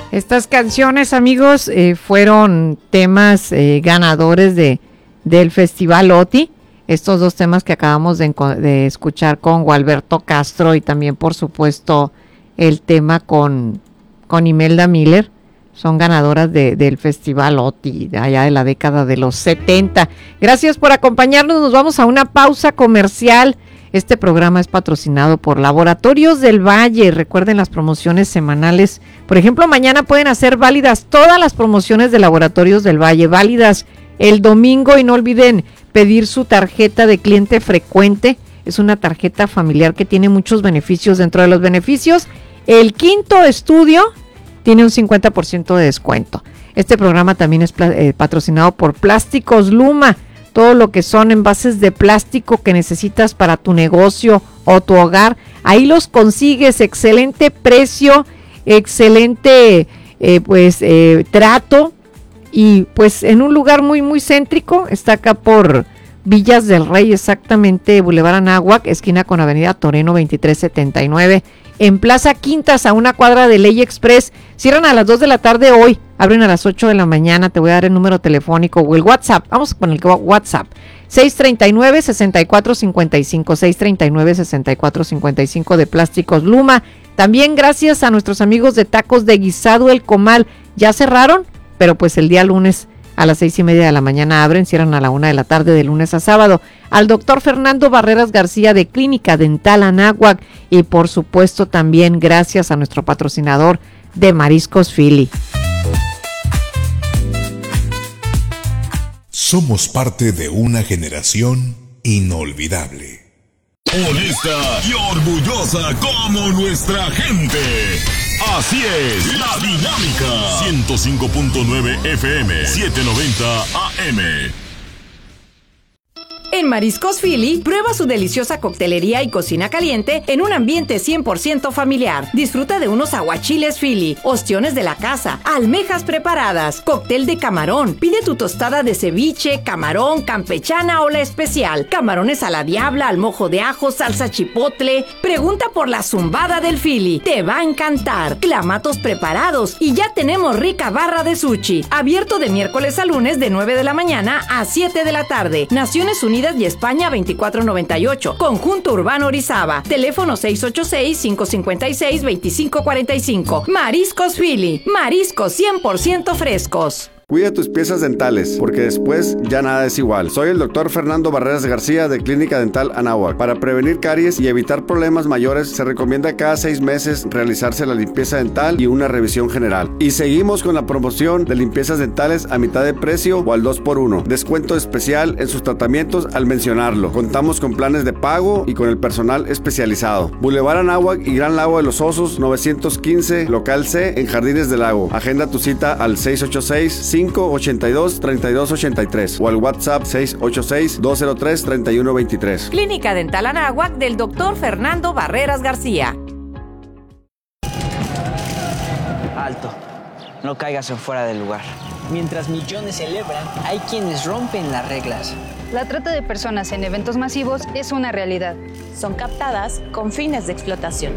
Estas canciones, amigos, fueron temas ganadores del Festival OTI. Estos dos temas que acabamos de escuchar con Gualberto Castro y también, por supuesto, el tema con Imelda Miller, son ganadoras del Festival OTI, de allá de la década de los 70. Gracias por acompañarnos, nos vamos a una pausa comercial. Este programa es patrocinado por Laboratorios del Valle. Recuerden las promociones semanales. Por ejemplo, mañana pueden hacer válidas todas las promociones de Laboratorios del Valle, válidas el domingo, y no olviden pedir su tarjeta de cliente frecuente. Es una tarjeta familiar que tiene muchos beneficios. Dentro de los beneficios, el quinto estudio tiene un 50% de descuento. Este programa también es patrocinado por Plásticos Luma. Todo lo que son envases de plástico que necesitas para tu negocio o tu hogar, ahí los consigues. Excelente precio, excelente trato, y pues en un lugar muy muy céntrico. Está acá por Villas del Rey, exactamente Boulevard Anáhuac, esquina con Avenida Toreno 2379, en Plaza Quintas, a una cuadra de Ley Express. Cierran a las 2 de la tarde hoy, abren a las 8 de la mañana. Te voy a dar el número telefónico o el WhatsApp. Vamos con el WhatsApp. 639-6455, 639-6455 de Plásticos Luma. También gracias a nuestros amigos de Tacos de Guisado El Comal. Ya cerraron, pero pues el día lunes a las 6:30 de la mañana abren, cierran a la 1 de la tarde de lunes a sábado. Al doctor Fernando Barreras García de Clínica Dental Anáhuac, y por supuesto también gracias a nuestro patrocinador de Mariscos Philly. Somos parte de una generación inolvidable. Honesta y orgullosa como nuestra gente. Así es, La Dinámica. 105.9 FM, 790 AM. En Mariscos Philly, prueba su deliciosa coctelería y cocina caliente en un ambiente 100% familiar. Disfruta de unos aguachiles Philly, ostiones de la casa, almejas preparadas, cóctel de camarón. Pide tu tostada de ceviche, camarón, campechana o la especial. Camarones a la diabla, al mojo de ajo, salsa chipotle. Pregunta por la zumbada del Philly. Te va a encantar. Clamatos preparados y ya tenemos rica barra de sushi. Abierto de miércoles a lunes de 9 de la mañana a 7 de la tarde. Naciones Unidas y España 2498. Conjunto Urbano Orizaba. Teléfono 686-556-2545. Mariscos Philly. Mariscos 100% frescos. Cuida tus piezas dentales, porque después ya nada es igual. Soy el doctor Fernando Barreras García de Clínica Dental Anáhuac. Para prevenir caries y evitar problemas mayores, se recomienda cada 6 meses realizarse la limpieza dental y una revisión general. Y seguimos con la promoción de limpiezas dentales a mitad de precio o al 2x1. Descuento especial en sus tratamientos al mencionarlo. Contamos con planes de pago y con el personal especializado. Boulevard Anáhuac y Gran Lago de los Osos 915, local C, en Jardines del Lago. Agenda tu cita al 686-582-3283 o al WhatsApp 686-203-3123. Clínica Dental Anáhuac del doctor Fernando Barreras García. Alto, no caigas en fuera del lugar. Mientras millones celebran, hay quienes rompen las reglas. La trata de personas en eventos masivos es una realidad. Son captadas con fines de explotación.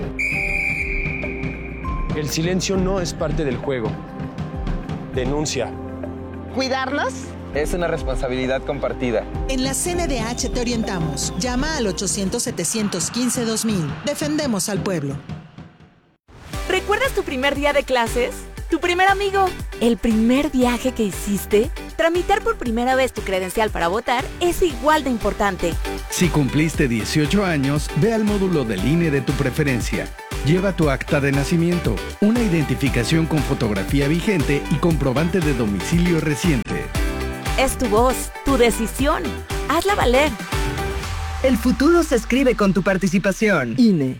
El silencio no es parte del juego. Denuncia. ¿Cuidarlos? Es una responsabilidad compartida. En la CNDH te orientamos. Llama al 800-715-2000. Defendemos al pueblo. ¿Recuerdas tu primer día de clases? ¿Tu primer amigo? ¿El primer viaje que hiciste? Tramitar por primera vez tu credencial para votar es igual de importante. Si cumpliste 18 años, ve al módulo del INE de tu preferencia. Lleva tu acta de nacimiento, una identificación con fotografía vigente y comprobante de domicilio reciente. Es tu voz, tu decisión. Hazla valer. El futuro se escribe con tu participación. INE.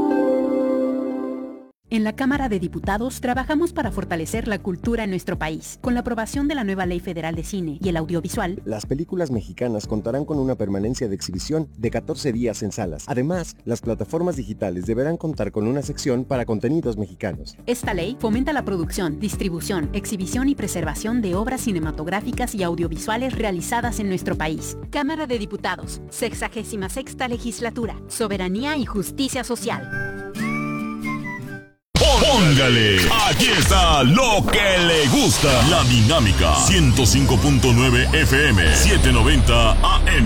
En la Cámara de Diputados trabajamos para fortalecer la cultura en nuestro país. Con la aprobación de la nueva Ley Federal de Cine y el Audiovisual, las películas mexicanas contarán con una permanencia de exhibición de 14 días en salas. Además, las plataformas digitales deberán contar con una sección para contenidos mexicanos. Esta ley fomenta la producción, distribución, exhibición y preservación de obras cinematográficas y audiovisuales realizadas en nuestro país. Cámara de Diputados, 66ª Legislatura, Soberanía y Justicia Social. Póngale. Aquí está lo que le gusta. La Dinámica 105.9 FM 790 AM.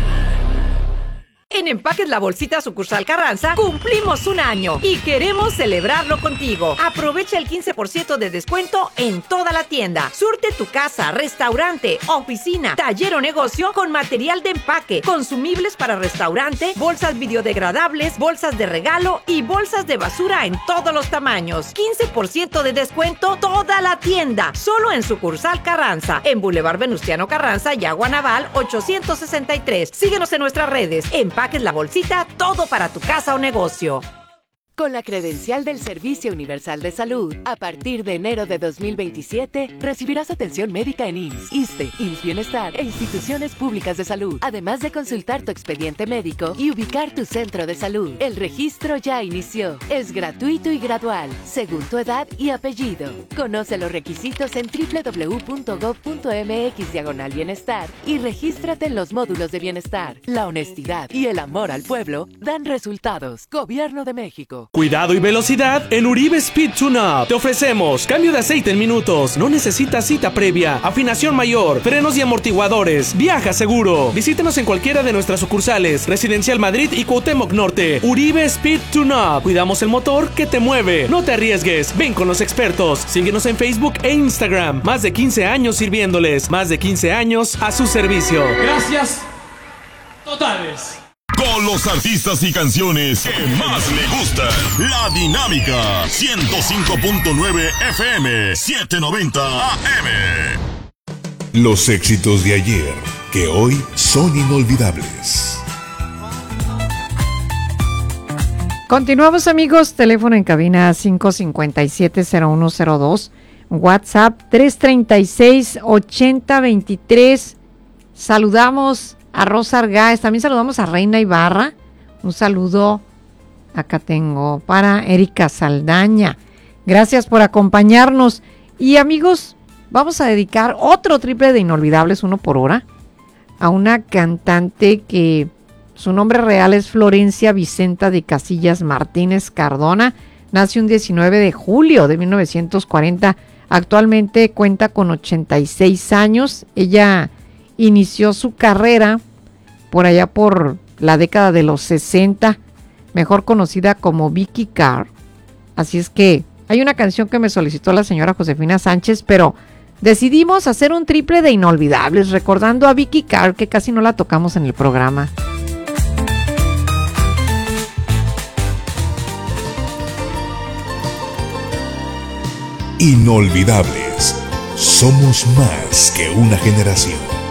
En Empaques La Bolsita Sucursal Carranza cumplimos un año y queremos celebrarlo contigo. Aprovecha el 15% de descuento en toda la tienda. Surte tu casa, restaurante, oficina, taller o negocio con material de empaque, consumibles para restaurante, bolsas biodegradables, bolsas de regalo y bolsas de basura en todos los tamaños. 15% de descuento toda la tienda. Solo en Sucursal Carranza, en Boulevard Venustiano Carranza y Agua Naval 863. Síguenos en nuestras redes. Empaques La Bolsita, todo para tu casa o negocio. Con la credencial del Servicio Universal de Salud, a partir de enero de 2027, recibirás atención médica en IMSS, ISSSTE, IMSS Bienestar e instituciones públicas de salud, además de consultar tu expediente médico y ubicar tu centro de salud. El registro ya inició. Es gratuito y gradual, según tu edad y apellido. Conoce los requisitos en www.gov.mx/bienestar y regístrate en los módulos de bienestar. La honestidad y el amor al pueblo dan resultados. Gobierno de México. Cuidado y velocidad en Uribe Speed Tune-Up. Te ofrecemos cambio de aceite en minutos. No necesitas cita previa. Afinación mayor, frenos y amortiguadores. Viaja seguro. Visítenos en cualquiera de nuestras sucursales. Residencial Madrid y Cuauhtémoc Norte. Uribe Speed Tune-Up. Cuidamos el motor que te mueve. No te arriesgues. Ven con los expertos. Síguenos en Facebook e Instagram. Más de 15 años sirviéndoles. Más de 15 años a su servicio. Gracias totales. Con los artistas y canciones que más le gustan. La Dinámica 105.9 FM 790 AM. Los éxitos de ayer, que hoy son inolvidables. Continuamos, amigos. Teléfono en cabina 557-0102. WhatsApp 336-8023. Saludamos a Rosa Argáez, también saludamos a Reina Ibarra. Un saludo, acá tengo, para Erika Saldaña. Gracias por acompañarnos. Y amigos, vamos a dedicar otro triple de inolvidables, uno por hora, a una cantante que su nombre real es Florencia Vicenta de Casillas Martínez Cardona. Nació un 19 de julio de 1940. Actualmente cuenta con 86 años. Ella inició su carrera por allá por la década de los 60, mejor conocida como Vicky Carr. Así es que hay una canción que me solicitó la señora Josefina Sánchez, pero decidimos hacer un triple de inolvidables, recordando a Vicky Carr, que casi no la tocamos en el programa. Inolvidables. Somos más que una generación.